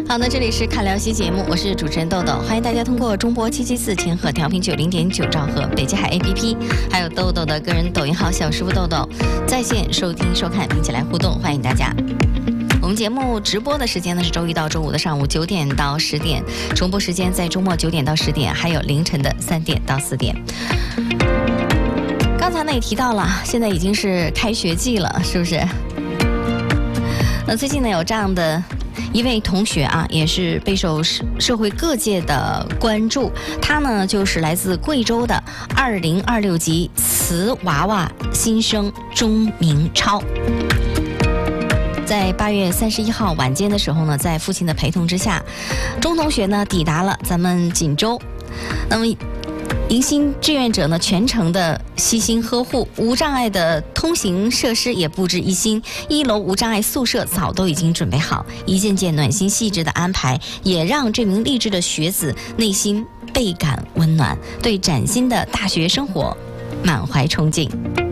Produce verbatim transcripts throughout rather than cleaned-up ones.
好，那这里是看聊西节目，我是主持人豆豆，欢迎大家通过中波七七四千赫调频九零点九兆赫北极海 A P P， 还有豆豆的个人抖音号小师傅豆豆在线收听收看，并且来互动，欢迎大家。我们节目直播的时间呢是周一到周五的上午九点到十点，重播时间在周末九点到十点，还有凌晨的三点到四点。刚才呢也提到了，现在已经是开学季了，是不是？那最近呢有这样的一位同学啊，也是备受社会各界的关注。他呢就是来自贵州的二零二六级瓷娃娃新生钟明超。在八月三十一号晚间的时候呢，在父亲的陪同之下，钟同学呢抵达了咱们锦州。那么迎新志愿者呢全程的悉心呵护，无障碍的通行设施也布置一新，一楼无障碍宿舍早都已经准备好，一件件暖心细致的安排，也让这名励志的学子内心倍感温暖，对崭新的大学生活满怀憧憬。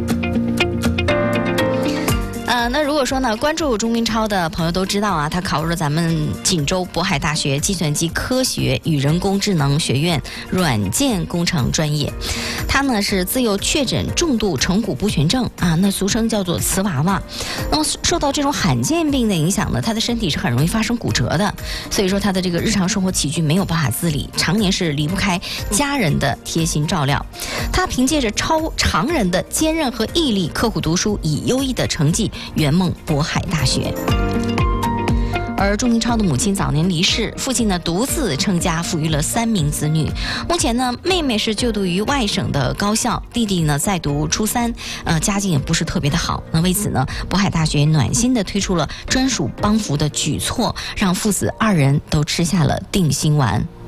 呃，那如果说呢，关注钟明超的朋友都知道啊，他考入了咱们锦州渤海大学计算机科学与人工智能学院软件工程专业。他呢是自幼确诊重度成骨不全症啊，那俗称叫做瓷娃娃。那么受到这种罕见病的影响呢，他的身体是很容易发生骨折的，所以说他的这个日常生活起居没有办法自理，常年是离不开家人的贴心照料。他凭借着超常人的坚韧和毅力，刻苦读书，以优异的成绩圆梦渤海大学。而钟明超的母亲早年离世，父亲呢独自撑家，抚育了三名子女。目前呢，妹妹是就读于外省的高校，弟弟呢在读初三，呃，家境也不是特别的好。那为此呢，渤海大学暖心的推出了专属帮扶的举措，让父子二人都吃下了定心丸。